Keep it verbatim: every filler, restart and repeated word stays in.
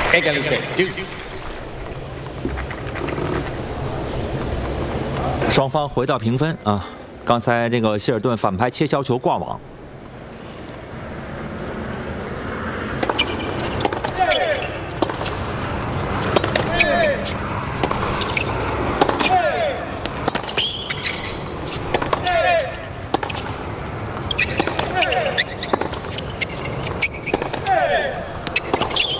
Égalité, deuce. 双方回到平分啊！刚才这个希尔顿反拍切削球挂网，